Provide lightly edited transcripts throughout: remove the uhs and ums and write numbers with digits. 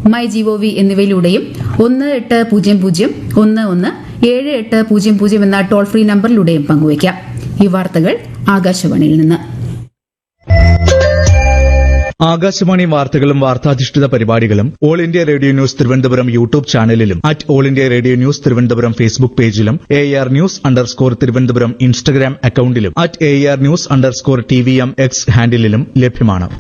MyGov എന്നിവയിലൂടെയും 1800-11-7800 എന്ന toll free നമ്പറിലൂടെയും പങ്കുവയ്ക്കാം. ഈ വാർത്തകൾ ആകാശവാണിയിൽ നിന്ന്. ആകാശവാണി വാർത്തകളും വാർത്താധിഷ്ഠിത പരിപാടികളും all India radio news Thiruvananthapuram YouTube ചാനലിലും @all India radio news Thiruvananthapuram Facebook പേജിലും AR News_ തിരുവനന്തപുരം ഇൻസ്റ്റഗ്രാം അക്കൌണ്ടിലും @AR News_TVM X ഹാൻഡിലും ലഭ്യമാണ്.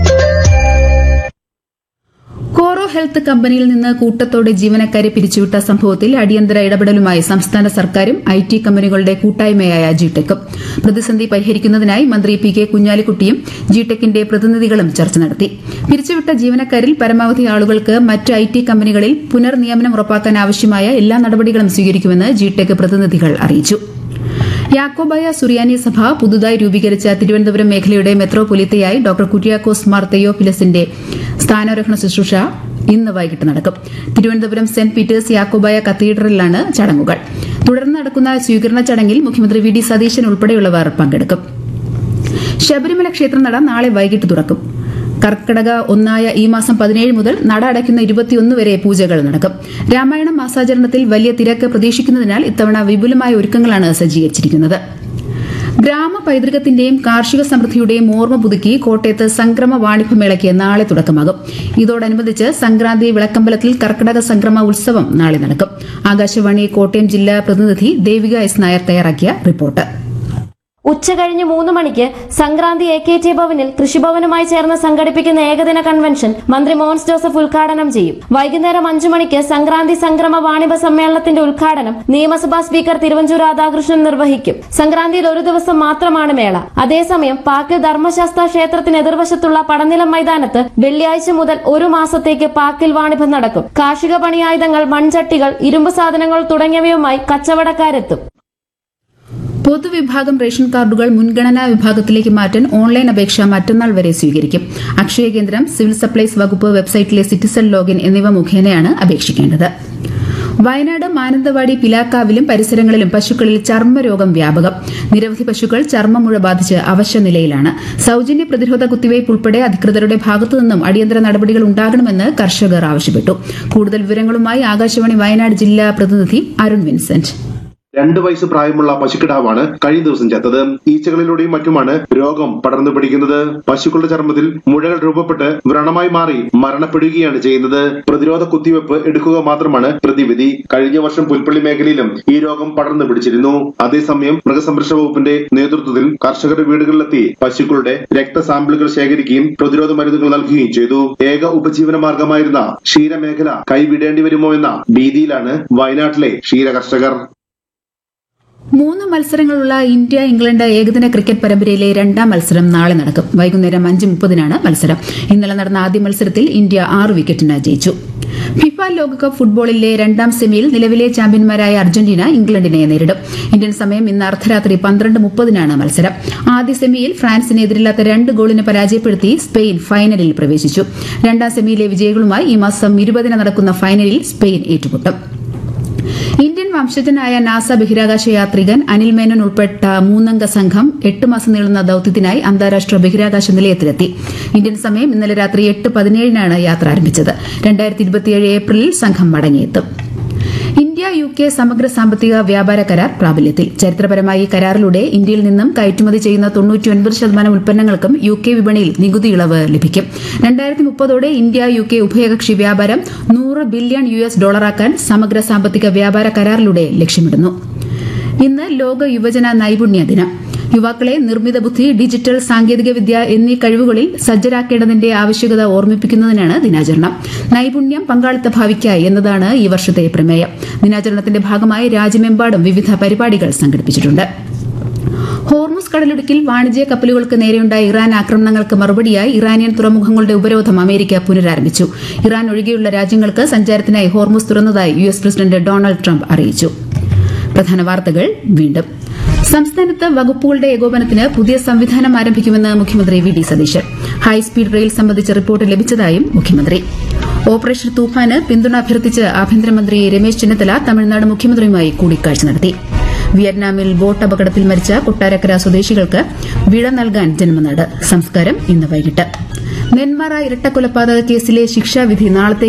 കോറോ ഹെൽത്ത് കമ്പനിയിൽ നിന്ന് കൂട്ടത്തോടെ ജീവനക്കാരെ പിരിച്ചുവിട്ട സംഭവത്തിൽ അടിയന്തര ഇടപെടലുമായി സംസ്ഥാന സർക്കാരും IT കമ്പനികളുടെ കൂട്ടായ്മയായ ജിടെക്കും. പ്രതിസന്ധി പരിഹരിക്കുന്നതിനായി മന്ത്രി PK കുഞ്ഞാലിക്കുട്ടിയും ജിടെക്കിന്റെ പ്രതിനിധികളും ചർച്ച നടത്തി. പിരിച്ചുവിട്ട ജീവനക്കാരിൽ പരമാവധി ആളുകൾക്ക് മറ്റ് IT കമ്പനികളിൽ പുനർനിയമനം ഉറപ്പാക്കാൻ ആവശ്യമായ എല്ലാ നടപടികളും സ്വീകരിക്കുമെന്ന് ജിടെക് പ്രതിനിധികൾ അറിയിച്ചു. യാക്കോബായ സുറിയാനി സഭ പുതുതായി രൂപീകരിച്ച തിരുവനന്തപുരം മേഖലയുടെ മെത്രോപൊലീത്തയായി ഡോക്ടർ കുര്യാക്കോസ് മാർ തെയോഫിലസിന്റെ സ്ഥാനാരോഹണ ശുശ്രൂഷ ഇന്ന് വൈകിട്ട് നടക്കും. തിരുവനന്തപുരം സെന്റ് പീറ്റേഴ്സ് യാക്കോബായ കത്തീഡ്രലിലാണ് ചടങ്ങുകൾ. തുടർന്ന് നടക്കുന്ന സ്വീകരണ ചടങ്ങിൽ മുഖ്യമന്ത്രി VD സതീശൻ ഉൾപ്പെടെയുള്ളവർ പങ്കെടുക്കും. ശബരിമല ക്ഷേത്രനട നാളെ വൈകിട്ട് തുറക്കും. കർക്കിടക 1 ഈ മാസം 17 മുതൽ നട അടയ്ക്കുന്ന 21 വരെ പൂജകൾ നടക്കും. രാമായണം മാസാചരണത്തിൽ വലിയ തിരക്ക് പ്രതീക്ഷിക്കുന്നതിനാൽ ഇത്തവണ വിപുലമായ ഒരുക്കങ്ങളാണ് സജ്ജീകരിച്ചിരിക്കുന്നത്. ഗ്രാമ പൈതൃകത്തിന്റെയും കാർഷിക സമൃദ്ധിയുടെയും ഓർമ്മ പുതുക്കി കോട്ടയത്ത് സംക്രമ വാണിഭമേളയ്ക്ക് നാളെ തുടക്കമാകും. ഇതോടനുബന്ധിച്ച് സംക്രാന്തി വിളക്കമ്പലത്തിൽ കർക്കിടക സംക്രമ ഉത്സവം നാളെ നടക്കും. ആകാശവാണി കോട്ടയം ജില്ലാ പ്രതിനിധി ദേവിക S. നായർ തയ്യാറാക്കിയ റിപ്പോർട്ട്. ഉച്ചകഴിഞ്ഞ് 3 മണിക്ക് സംക്രാന്തി AKT ഭവനിൽ കൃഷിഭവനുമായി ചേർന്ന് സംഘടിപ്പിക്കുന്ന ഏകദിന കൺവെൻഷൻ മന്ത്രി മോൻസ് ജോസഫ് ഉദ്ഘാടനം ചെയ്യും. വൈകുന്നേരം 5 മണിക്ക് സംക്രാന്തി സംക്രമ വാണിഭ സമ്മേളനത്തിന്റെ ഉദ്ഘാടനം നിയമസഭാ സ്പീക്കർ തിരുവഞ്ചൂർ രാധാകൃഷ്ണൻ നിർവഹിക്കും. സംക്രാന്തിയിൽ ഒരു ദിവസം മാത്രമാണ് മേള. അതേസമയം പാക്കിൽ ധർമ്മശാസ്ത്ര ക്ഷേത്രത്തിന് എതിർവശത്തുള്ള പടനിലം മൈതാനത്ത് വെള്ളിയാഴ്ച മുതൽ 1 മാസത്തേക്ക് പാക്കിൽ വാണിഭം നടക്കും. കാർഷിക പണിയായുധങ്ങൾ, മൺചട്ടികൾ, ഇരുമ്പ് സാധനങ്ങൾ തുടങ്ങിയവയുമായി കച്ചവടക്കാരെത്തും. പൊതുവിഭാഗം റേഷൻ കാർഡുകൾ മുൻഗണനാ വിഭാഗത്തിലേക്ക് മാറ്റാൻ ഓൺലൈൻ അപേക്ഷ മറ്റന്നാൾ വരെ സ്വീകരിക്കും. അക്ഷയ കേന്ദ്രം, സിവിൽ സപ്ലൈസ് വകുപ്പ് വെബ്സൈറ്റിലെ സിറ്റിസൺ ലോഗിൻ എന്നിവ മുഖേനയാണ് അപേക്ഷിക്കേണ്ടത്. വയനാട് മാനന്തവാടി പിലാക്കാവിലും പരിസരങ്ങളിലും പശുക്കളിൽ ചർമ്മരോഗം വ്യാപകം. നിരവധി പശുക്കൾ ചർമ്മമുഴ ബാധിച്ച് അവശ നിലയിലാണ്. സൌജന്യ പ്രതിരോധ കുത്തിവയ്പ് ഉൾപ്പെടെ അധികൃതരുടെ ഭാഗത്തുനിന്നും അടിയന്തര നടപടികൾ ഉണ്ടാകണമെന്ന് കർഷകർ ആവശ്യപ്പെട്ടു. കൂടുതൽ വിവരങ്ങളുമായി ആകാശവാണി വയനാട് ജില്ലാ പ്രതിനിധി അരുൺ വിൻസെന്റ്. 2 വയസ്സ് പ്രായമുള്ള പശുക്കിടാവാണ് കഴിഞ്ഞ ദിവസം ചത്തത്. ഈച്ചകളിലൂടെയും മറ്റുമാണ് രോഗം പടർന്നു പിടിക്കുന്നത്. പശുക്കളുടെ ചർമ്മത്തിൽ മുഴകൾ രൂപപ്പെട്ട് വ്രണമായി മാറി മരണപ്പെടുകയാണ് ചെയ്യുന്നത്. പ്രതിരോധ കുത്തിവെപ്പ് എടുക്കുക മാത്രമാണ് പ്രതിവിധി. കഴിഞ്ഞ വർഷം പുൽപ്പള്ളി മേഖലയിലും ഈ രോഗം പടർന്നു പിടിച്ചിരുന്നു. അതേസമയം മൃഗസംരക്ഷണ വകുപ്പിന്റെ നേതൃത്വത്തിൽ കർഷകരുടെ വീടുകളിലെത്തി പശുക്കളുടെ രക്തസാമ്പിളുകൾ ശേഖരിക്കുകയും പ്രതിരോധ മരുന്നുകൾ നൽകുകയും ചെയ്തു. ഏക ഉപജീവന മാർഗമായിരുന്ന ക്ഷീരമേഖല കൈവിടേണ്ടി വരുമോ എന്ന ഭീതിയിലാണ് വയനാട്ടിലെ ക്ഷീര കർഷകർ. 3 മത്സരങ്ങളുള്ള ഇന്ത്യ ഇംഗ്ലണ്ട് ഏകദിന ക്രിക്കറ്റ് പരമ്പരയിലെ 2ാം മത്സരം നാളെ നടക്കും. വൈകുന്നേരം 5:30-നാണ് മത്സരം. ഇന്നലെ നടന്ന ആദ്യ മത്സരത്തിൽ ഇന്ത്യ 6 വിക്കറ്റിന് ജയിച്ചു. ഫിഫ ലോകകപ്പ് ഫുട്ബോളിലെ 2ാം സെമിയിൽ നിലവിലെ ചാമ്പ്യന്മാരായ അർജന്റീന ഇംഗ്ലണ്ടിനെ നേരിടും. ഇന്ത്യൻ സമയം ഇന്ന് അർദ്ധരാത്രി 12:30-നാണ് മത്സരം. ആദ്യ സെമിയിൽ ഫ്രാൻസിനെ എതിരില്ലാത്ത 2 ഗോളിന് പരാജയപ്പെടുത്തി സ്പെയിൻ ഫൈനലിൽ പ്രവേശിച്ചു. 2ാം സെമിയിലെ വിജയികളുമായി ഈ മാസം 20-ന് നടക്കുന്ന ഫൈനലിൽ സ്പെയിൻ ഏറ്റുമുട്ടും. ഇന്ത്യൻ വംശജനായ നാസ ബഹിരാകാശ യാത്രികൻ അനിൽ മേനോൻ ഉൾപ്പെട്ട 3-അംഗ സംഘം 8 മാസം നീളുന്ന ദൌത്യത്തിനായി അന്താരാഷ്ട്ര ബഹിരാകാശ നിലയത്തിലെത്തി. ഇന്ത്യൻ സമയം ഇന്നലെ രാത്രി 8:17-നാണ് യാത്ര ആരംഭിച്ചത്. 2027 ഏപ്രിലിൽ സംഘം മടങ്ങിയെത്തും. ഇന്ത്യ UK സമഗ്ര സാമ്പത്തിക വ്യാപാര കരാർ പ്രാബല്യത്തിൽ. ചരിത്രപരമായി ഈ കരാറിലൂടെ ഇന്ത്യയിൽ നിന്നും കയറ്റുമതി ചെയ്യുന്ന 99% ഉൽപ്പന്നങ്ങൾക്കും UK വിപണിയിൽ നികുതി ഇളവ് ലഭിക്കും. 2030ഓടെ ഇന്ത്യ UK ഉഭയകക്ഷി വ്യാപാരം $100 ബില്യൺ ആക്കാൻ സമഗ്ര സാമ്പത്തിക വ്യാപാര കരാറിലൂടെ ലക്ഷ്യമിടുന്നു. ഇന്ന് ലോക യുവജന നൈപുണ്യ ദിനം. യുവാക്കളെ നിർമ്മിത ബുദ്ധി, ഡിജിറ്റൽ സാങ്കേതികവിദ്യ എന്നീ കഴിവുകളിൽ സജ്ജരാക്കേണ്ടതിന്റെ ആവശ്യകത ഓർമ്മിപ്പിക്കുന്നതിനാണ് ദിനാചരണം. നൈപുണ്യം പങ്കാളിത്ത ഭാവിക്കായി എന്നതാണ് ഈ വർഷത്തെ പ്രമേയം. ദിനാചരണത്തിന്റെ ഭാഗമായി രാജ്യമെമ്പാടും വിവിധ പരിപാടികൾ സംഘടിപ്പിച്ചിട്ടുണ്ട്. ഹോർമുസ് കടലിടുക്കിൽ വാണിജ്യ കപ്പലുകൾക്ക് നേരെയുണ്ടായ ഇറാൻ ആക്രമണങ്ങൾക്ക് മറുപടിയായി ഇറാനിയൻ തുറമുഖങ്ങളുടെ ഉപരോധം അമേരിക്ക പുനരാരംഭിച്ചു. ഇറാൻ ഒഴികെയുള്ള രാജ്യങ്ങൾക്ക് സഞ്ചാരത്തിനായി Hormuz തുറന്നതായി US president Donald Trump അറിയിച്ചു. പ്രധാന വാർത്തകൾ വീണ്ടും. സംസ്ഥാനത്ത് വകുപ്പുകളുടെ ഏകോപനത്തിന് പുതിയ സംവിധാനം ആരംഭിക്കുമെന്ന് മുഖ്യമന്ത്രി VD സതീശൻ. ഹൈസ്പീഡ് റെയിൽ സംബന്ധിച്ച റിപ്പോർട്ട് ലഭിച്ചതായും മുഖ്യമന്ത്രി. ഓപ്പറേഷൻ തൂഫാന് പിന്തുണ അഭ്യർത്ഥിച്ച് ആഭ്യന്തരമന്ത്രി രമേശ് ചെന്നിത്തല തമിഴ്നാട് മുഖ്യമന്ത്രിയുമായി കൂടിക്കാഴ്ച നടത്തി. വിയറ്റ്നാമിൽ ബോട്ട് അപകടത്തിൽ മരിച്ച കൊട്ടാരക്കര സ്വദേശികൾക്ക് വിട നൽകാൻ ജന്മനാട്. സംസ്കാരം ഇന്ന് വൈകിട്ട്. നെന്മാറ ഇരട്ടക്കൊലപാതക കേസിലെ ശിക്ഷാവിധി നാളത്തെ